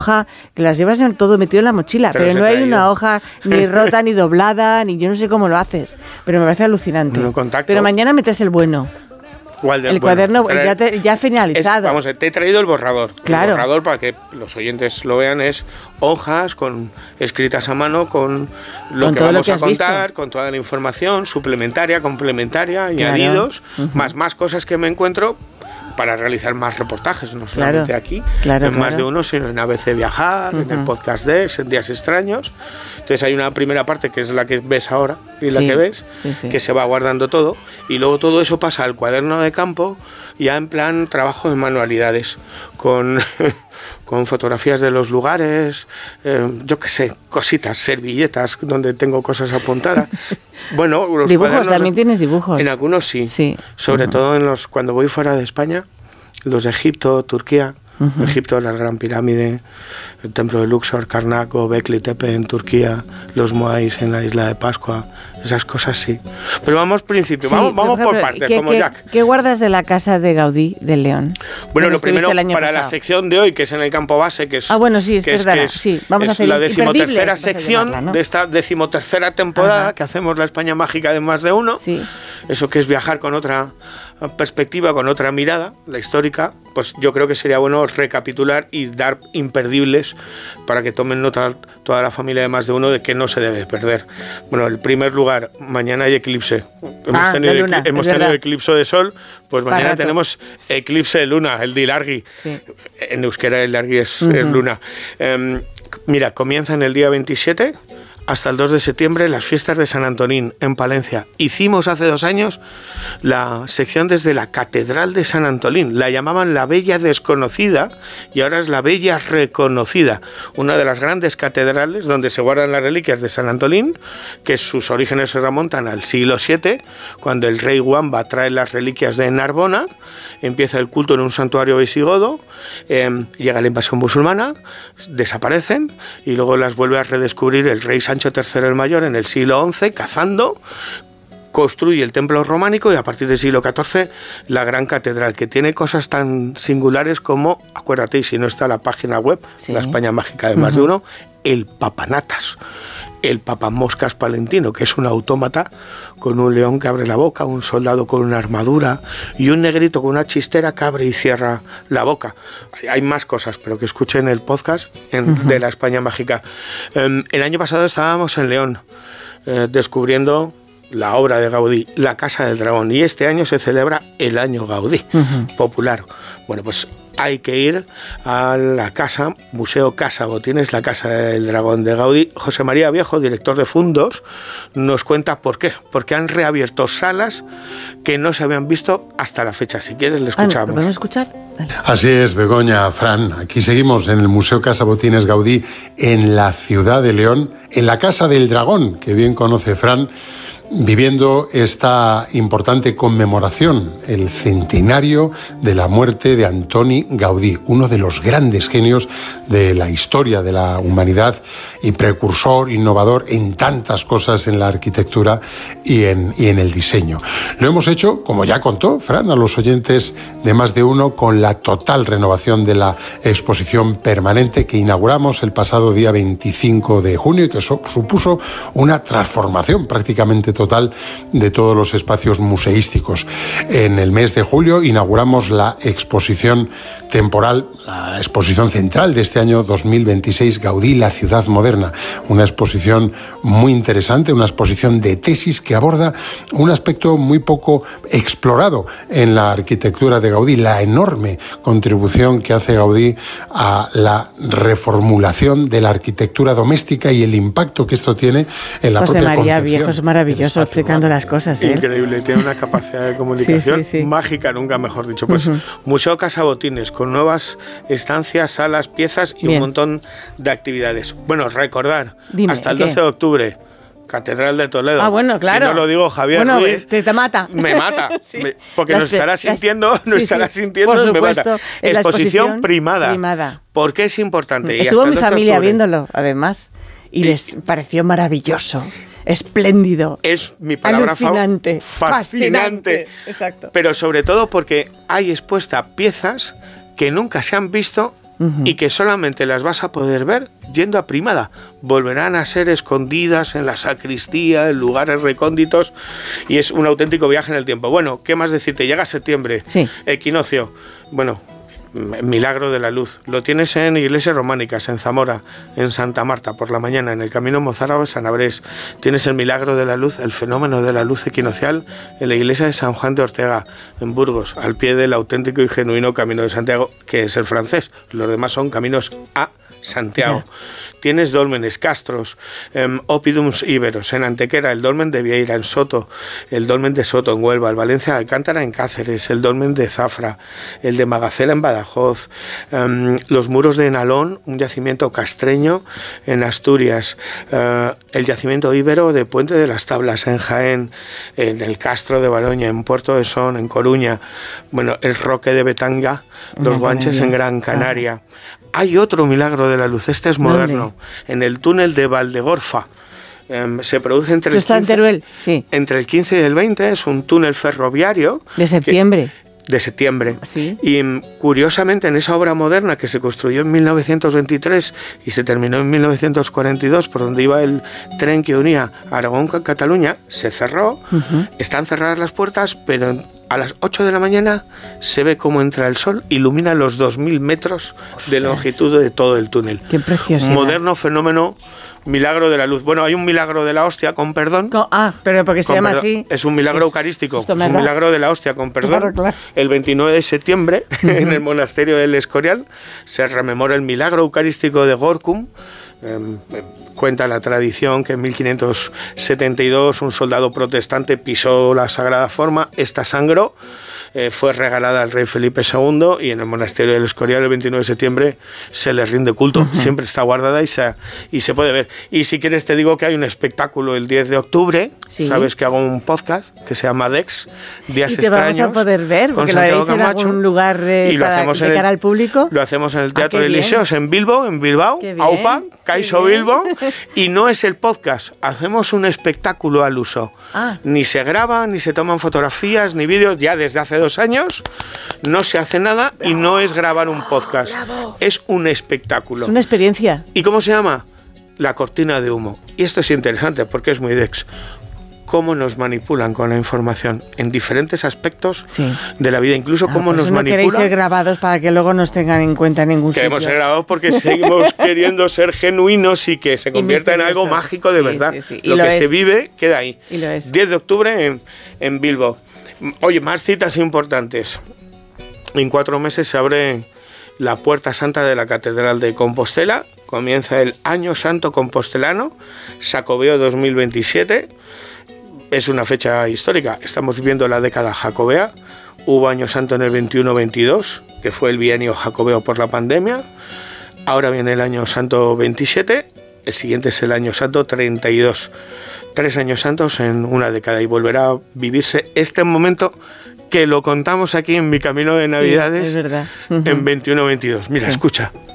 hoja, que las llevas en todo metido en la mochila, pero no hay una hoja ni rota, ni doblada, ni yo no sé cómo lo haces, pero me parece alucinante. Pero mañana metes el bueno. El cuaderno ya finalizado. Vamos, te he traído el borrador. Claro. El borrador, para que los oyentes lo vean, es hojas escritas a mano con lo que vamos a contar, con toda la información suplementaria, complementaria, añadidos, más cosas que me encuentro para realizar más reportajes, no solamente aquí, en Más de Uno, sino en ABC Viajar, en el Podcast Dex, en Días Extraños. Entonces hay una primera parte que es la que ves ahora y la que ves, que se va guardando todo, y luego todo eso pasa al cuaderno de campo, ya en plan trabajo de manualidades, con fotografías de los lugares, yo qué sé, cositas, servilletas donde tengo cosas apuntadas. Bueno, los dibujos, también tienes dibujos. En algunos sí. Sobre todo cuando voy fuera de España, los de Egipto, Turquía. Egipto, la Gran Pirámide, el Templo de Luxor, Karnak, Göbekli Tepe en Turquía, los Moais en la Isla de Pascua, esas cosas sí. Pero vamos vamos por partes, como Jack. ¿Qué guardas de la casa de Gaudí de León? Bueno, lo primero, para la sección de hoy, que es en el campo base, que es, vamos a hacer la 13ª sección de esta 13ª temporada, que hacemos la España mágica de Más de Uno. Eso que es viajar con otra perspectiva, con otra mirada, la histórica. Pues yo creo que sería bueno recapitular y dar imperdibles para que tomen nota toda la familia de Más de Uno de que no se debe perder. Bueno, en primer lugar, mañana hay eclipse. Hemos tenido eclipse de sol, pues mañana tenemos eclipse de luna, el de Ilargi. En euskera el Ilargi es luna. Mira, comienzan el día 27 hasta el 2 de septiembre las fiestas de San Antonín en Palencia. Hicimos hace 2 años la sección desde la Catedral de San Antolín. La llamaban la Bella Desconocida y ahora es la Bella Reconocida. Una de las grandes catedrales donde se guardan las reliquias de San Antolín, que sus orígenes se remontan al siglo VII, cuando el rey Wamba trae las reliquias de Narbona, empieza el culto en un santuario visigodo, llega la invasión musulmana, desaparecen y luego las vuelve a redescubrir el rey Sancho III el Mayor en el siglo XI, cazando, construye el templo románico y a partir del siglo XIV la gran catedral, que tiene cosas tan singulares como, acuérdate, y si no está la página web, la España mágica de Más de Uno, el papanatas, el papamoscas palentino, que es un autómata con un león que abre la boca, un soldado con una armadura y un negrito con una chistera que abre y cierra la boca. Hay más cosas, pero que escuchen el podcast de la España mágica. El año pasado estábamos en León descubriendo la obra de Gaudí, La Casa del Dragón, y este año se celebra el Año Gaudí popular. Bueno, pues hay que ir a la casa, Museo Casa Botines, la Casa del Dragón de Gaudí. José María Viejo, director de Fundos, nos cuenta por qué. Porque han reabierto salas que no se habían visto hasta la fecha. Si quieres, le escuchamos. ¿Lo podemos escuchar? Dale. Así es, Begoña, Fran. Aquí seguimos en el Museo Casa Botines Gaudí, en la ciudad de León, en la Casa del Dragón, que bien conoce Fran, viviendo esta importante conmemoración, el centenario de la muerte de Antoni Gaudí, uno de los grandes genios de la historia de la humanidad y precursor, innovador en tantas cosas en la arquitectura y en el diseño. Lo hemos hecho, como ya contó Fran, a los oyentes de Más de Uno, con la total renovación de la exposición permanente que inauguramos el pasado día 25 de junio y que supuso una transformación prácticamente total de todos los espacios museísticos. En el mes de julio inauguramos la exposición temporal, la exposición central de este año 2026, Gaudí, la ciudad moderna. Una exposición muy interesante, una exposición de tesis que aborda un aspecto muy poco explorado en la arquitectura de Gaudí, la enorme contribución que hace Gaudí a la reformulación de la arquitectura doméstica y el impacto que esto tiene en la propia María concepción. Viejo es maravilloso explicando las cosas. Increíble, tiene una capacidad de comunicación mágica, nunca mejor dicho. Pues Museo Casa Botines, con nuevas estancias, salas, piezas y un montón de actividades. Bueno, recordar, hasta el 12 de octubre, Catedral de Toledo. Ah, bueno, claro. Si no lo digo Javier Ruiz, te mata. Me mata. Porque nos estará sintiendo, por supuesto, me mata. Exposición primada. ¿Por qué es importante? Estuvo mi familia viéndolo, además, y les pareció maravilloso. Espléndido. Es mi palabra alucinante. Fascinante. Exacto. Pero sobre todo porque hay expuesta piezas que nunca se han visto y que solamente las vas a poder ver yendo a Primada. Volverán a ser escondidas en la sacristía, en lugares recónditos, y es un auténtico viaje en el tiempo. Bueno, ¿qué más decirte? Llega septiembre, equinoccio. Bueno, Milagro de la Luz. Lo tienes en iglesias románicas, en Zamora, en Santa Marta, por la mañana, en el Camino Mozárabe-Sanabrés. Tienes el Milagro de la Luz, el fenómeno de la luz equinocial, en la iglesia de San Juan de Ortega, en Burgos, al pie del auténtico y genuino Camino de Santiago, que es el francés. Los demás son caminos a Santiago. Tienes dólmenes, castros, oppidums íberos, en Antequera, el dolmen de Vieira, en Soto, el dolmen de Soto, en Huelva, el Valencia de Alcántara, en Cáceres, el dolmen de Zafra, el de Magacela, en Badajoz, los muros de Nalón, un yacimiento castreño, en Asturias, el yacimiento íbero de Puente de las Tablas, en Jaén, en el Castro de Baroña, en Puerto de Son, en Coruña, bueno, el Roque de Betanga, los Guanches, en Gran Canaria. Hay otro Milagro de la Luz, este es moderno, en el túnel de Valdegorfa. Se produce entre el 15 y el 20, es un túnel ferroviario. ¿De septiembre? De septiembre. ¿Sí? Y curiosamente, en esa obra moderna que se construyó en 1923 y se terminó en 1942, por donde iba el tren que unía Aragón con Cataluña, se cerró. Están cerradas las puertas, pero a las 8 de la mañana se ve cómo entra el sol, ilumina los 2000 metros de longitud de todo el túnel. ¡Qué preciosidad! Moderno fenómeno, Milagro de la Luz. Bueno, hay un Milagro de la Hostia, con perdón. Pero porque se llama así. Es un milagro eucarístico, es un Milagro de la Hostia, con perdón. Claro. El 29 de septiembre, en el monasterio del Escorial, se rememora el milagro eucarístico de Gorkum. Cuenta la tradición que en 1572 un soldado protestante pisó la sagrada forma, esta sangró, fue regalada al rey Felipe II, y en el monasterio del Escorial el 29 de septiembre se le rinde culto. Siempre está guardada y se puede ver. Y si quieres te digo que hay un espectáculo el 10 de octubre, sabes que hago un podcast que se llama Dex, Días Extraños. Y te vamos a poder ver, porque lo haréis en algún lugar de cara al público. Lo hacemos en el Teatro de Elíseos, en Bilbao, Aupa, Caixo Bilbo, y no es el podcast, hacemos un espectáculo al uso. Ni se graba, ni se toman fotografías, ni vídeos, ya desde hace 2 años no se hace nada. Y no es grabar un podcast, es un espectáculo. Es una experiencia. ¿Y cómo se llama? La cortina de humo. Y esto es interesante porque es muy Dex. Cómo nos manipulan con la información en diferentes aspectos de la vida, incluso cómo nos manipulan. No queréis ser grabados para que luego nos tengan en cuenta en ningún sitio. Queremos ser grabados porque seguimos queriendo ser genuinos y que se convierta en algo mágico de verdad. Lo que se vive queda ahí. Y lo es. 10 de octubre en Bilbao. Oye, más citas importantes. En 4 meses se abre la Puerta Santa de la Catedral de Compostela. Comienza el Año Santo Compostelano, Xacobeo 2027. Es una fecha histórica. Estamos viviendo la década jacobea. Hubo Año Santo en el 21-22, que fue el bienio jacobeo por la pandemia. Ahora viene el Año Santo 27. El siguiente es el Año Santo 32. 3 años santos en una década, y volverá a vivirse este momento que lo contamos aquí en Mi Camino de Navidades, es verdad. En 21-22. Mira, escucha.